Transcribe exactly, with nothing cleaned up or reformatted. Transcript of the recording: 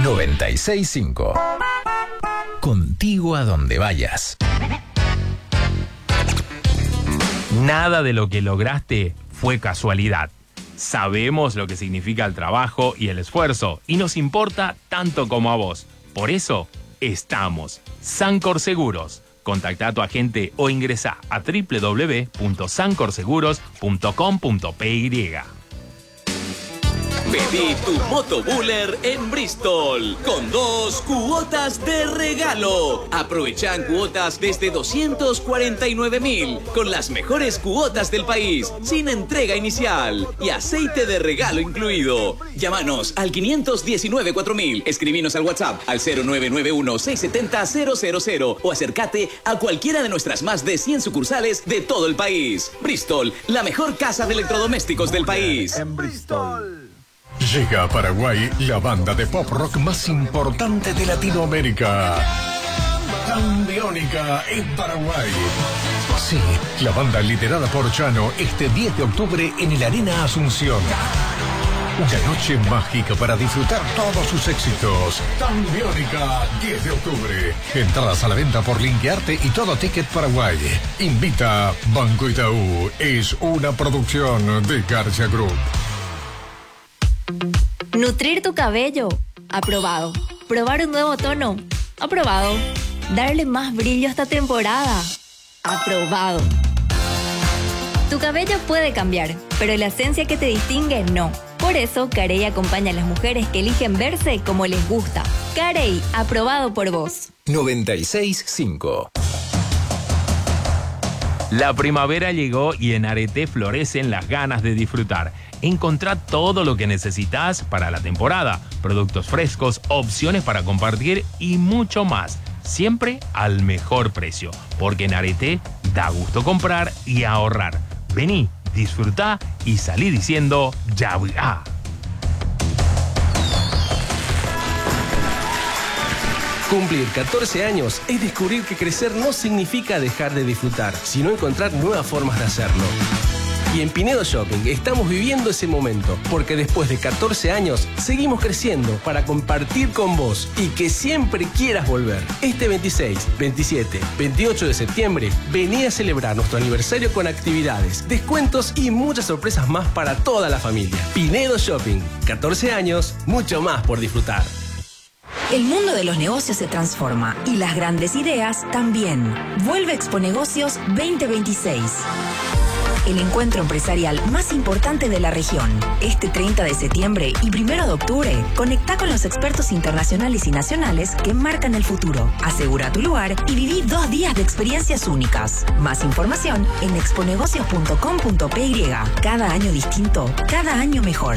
noventa y seis punto cinco. Contigo a donde vayas. Nada de lo que lograste fue casualidad. Sabemos lo que significa el trabajo y el esfuerzo y nos importa tanto como a vos. Por eso estamos. Sancor Seguros. Contacta a tu agente o ingresa a doble u doble u doble u punto sancor seguros punto com punto p y. Pedí tu motobuller en Bristol con dos cuotas de regalo. Aprovechan cuotas desde doscientos cuarenta y nueve mil con las mejores cuotas del país, sin entrega inicial y aceite de regalo incluido. Llámanos al quinientos diecinueve cuatro mil, escribinos al WhatsApp al cero nueve nueve uno seis siete cero cero cero cero o acércate a cualquiera de nuestras más de cien sucursales de todo el país. Bristol, la mejor casa de electrodomésticos del país. En Bristol. Llega a Paraguay la banda de pop rock más importante de Latinoamérica. Tambiónica en Paraguay. Sí, la banda liderada por Chano este diez de octubre en el Arena Asunción. Una noche mágica para disfrutar todos sus éxitos. Tambiónica, diez de octubre. Entradas a la venta por Linkearte y Todo Ticket Paraguay. Invita Banco Itaú. Es una producción de García Group. Nutrir tu cabello. Aprobado. Probar un nuevo tono. Aprobado. Darle más brillo a esta temporada. Aprobado. Tu cabello puede cambiar, pero la esencia que te distingue no. Por eso, Carey acompaña a las mujeres que eligen verse como les gusta. Carey, aprobado por vos. noventa y seis punto cinco. La primavera llegó y en Areté florecen las ganas de disfrutar. Encontrá todo lo que necesitas para la temporada. Productos frescos, opciones para compartir y mucho más. Siempre al mejor precio. Porque en Areté da gusto comprar y ahorrar. Vení, disfrutá y salí diciendo ya voy a. Cumplir catorce años es descubrir que crecer no significa dejar de disfrutar, sino encontrar nuevas formas de hacerlo. Y en Pinedo Shopping estamos viviendo ese momento, porque después de catorce años seguimos creciendo para compartir con vos y que siempre quieras volver. Este veintiséis, veintisiete, veintiocho de septiembre, vení a celebrar nuestro aniversario con actividades, descuentos y muchas sorpresas más para toda la familia. Pinedo Shopping, catorce años, mucho más por disfrutar. El mundo de los negocios se transforma y las grandes ideas también. Vuelve Expo Negocios veinte veintiséis. El encuentro empresarial más importante de la región. Este treinta de septiembre y primero de octubre, conectá con los expertos internacionales y nacionales que marcan el futuro. Asegura tu lugar y viví dos días de experiencias únicas. Más información en exponegocios punto com punto p y. Cada año distinto, cada año mejor.